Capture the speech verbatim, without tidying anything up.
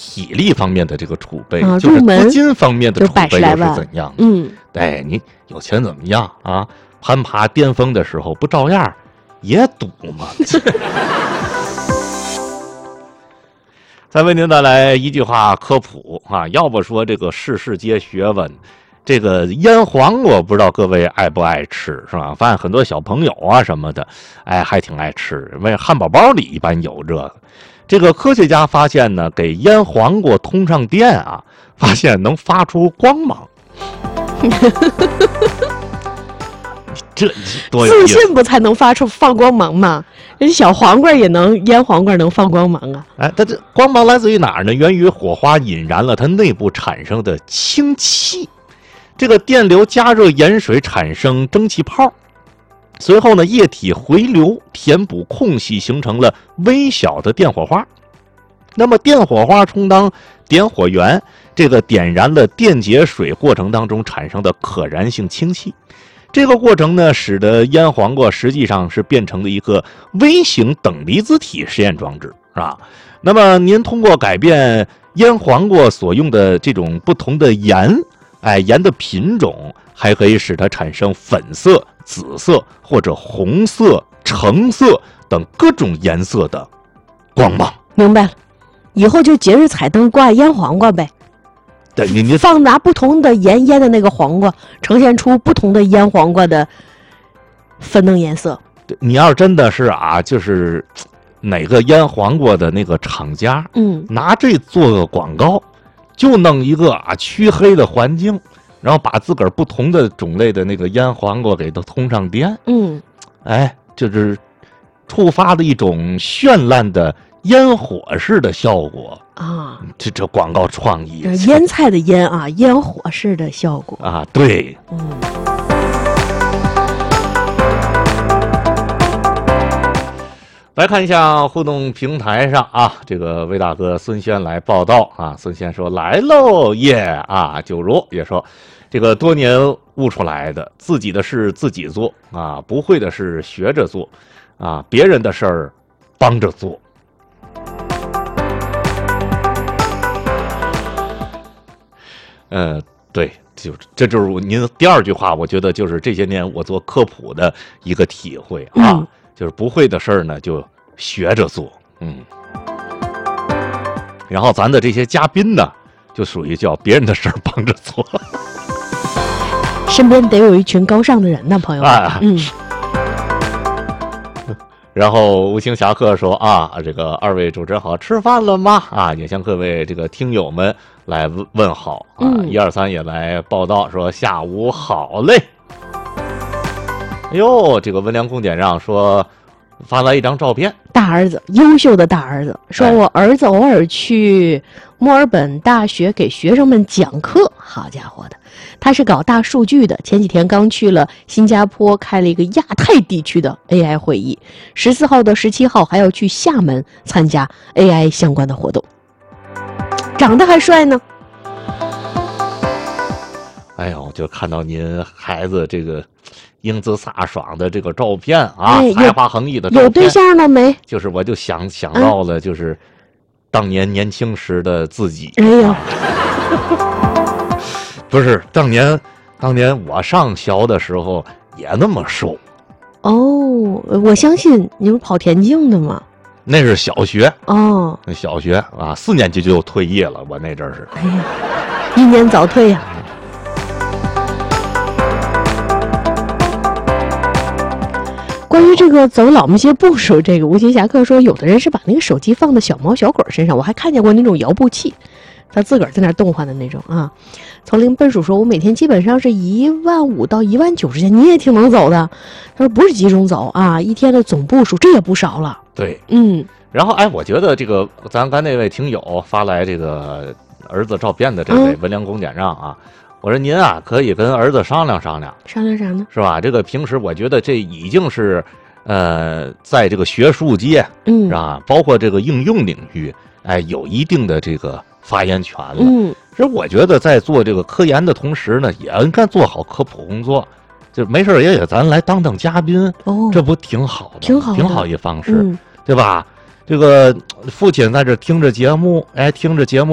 体力方面的这个储备， 啊、 就是资金方面的储备又是怎样？ 嗯， 对，你有钱怎么样啊？攀爬巅峰的时候不照样也赌吗？再为您带来一句话科普啊，要不说这个世事皆学问，这个腌黄瓜不知道各位爱不爱吃是吧？发现很多小朋友啊什么的，哎，还挺爱吃，因为汉堡包里一般有这个。这个科学家发现呢，给腌黄瓜通上电啊，发现能发出光芒。这多有意思！ 自信不才能发出放光芒吗？人小黄瓜也能腌黄瓜，能放光芒啊！ 哎，它这光芒来自于哪儿呢？源于火花引燃了它内部产生的氢气，这个电流加热盐水产生蒸汽泡，随后呢，液体回流填补空隙，形成了微小的电火花。那么电火花充当点火源，这个点燃了电解水过程当中产生的可燃性氢气。这个过程呢，使得腌黄瓜实际上是变成了一个微型等离子体实验装置，是吧？那么您通过改变腌黄瓜所用的这种不同的盐，哎，盐的品种，还可以使它产生粉色、紫色或者红色、橙色等各种颜色的光芒。 明白了，以后就节日彩灯挂腌黄瓜呗。 对，你你放拿不同的盐腌的那个黄瓜，呈现出不同的腌黄瓜的粉嫩颜色。 你要是真的是啊，就是哪个腌黄瓜的那个厂家， 嗯， 拿这做个广告，就弄一个啊黢黑的环境，然后把自个儿不同的种类的那个腌黄瓜给它通上电， 嗯， 哎，就是触发了一种绚烂的烟火式的效果啊， 这这广告创意， 腌菜的腌啊，烟火式的效果啊，对， 嗯。 来看一下互动平台上啊，这个魏大哥孙轩来报道啊，孙轩说来喽耶啊，九如也说，这个多年悟出来的，自己的事自己做啊，不会的事学着做啊，别人的事儿帮着做。呃，对，就这就是您第二句话，我觉得就是这些年我做科普的一个体会啊。嗯，就是不会的事儿呢，就学着做，嗯。然后咱的这些嘉宾呢，就属于叫别人的事儿帮着做。 身边得有一群高尚的人呢，朋友们。啊、嗯。 然后无情侠客说啊，这个二位主持人好，吃饭了吗？啊，也向各位这个听友们来问问好啊，一二三也来报道说下午好嘞。哎呦，这个温良恭俭让说发来一张照片， 大儿子，优秀的大儿子，说我儿子偶尔去墨尔本大学给学生们讲课，好家伙的，他是搞大数据的，前几天刚去了新加坡开了一个亚太地区的 A I 会议，十四号到十七号还要去厦门参加 A I 相关的活动，长得还帅呢。 哎呦，就看到您孩子这个英姿飒爽的这个照片啊， 哎、 才华横溢的照片， 有对象了没？ 就是我就想想到了，就是当年年轻时的自己。 哎呀、 啊，不是当年，当年我上学的时候也那么瘦。 哦，我相信你们跑田径的嘛。 那是小学哦， 那小学啊，四年级就退役了，我那阵是。 哎呀，英年早退呀、啊。关于这个走老么些步数，这个无情侠客说，有的人是把那个手机放在小猫小狗身上，我还看见过那种摇步器，他自个儿在那儿动换的那种啊。丛林笨鼠说，我每天基本上是一万五到一万九之间，你也挺能走的。他说不是集中走啊，一天的总步数这也不少了。 对， 嗯。 然后哎，我觉得这个咱刚那位听友发来这个儿子照片的这位温良恭俭让啊。嗯，我说您啊，可以跟儿子商量商量， 商量啥呢？ 是吧？这个平时我觉得这已经是，呃，在这个学术界， 嗯， 是吧？包括这个应用领域，哎，有一定的这个发言权了。 嗯， 其实我觉得在做这个科研的同时呢，也应该做好科普工作。就没事也给咱来当当嘉宾， 哦， 这不挺好的？ 挺好的， 挺好一方式， 嗯， 对吧？这个父亲在这听着节目，哎，听着节目。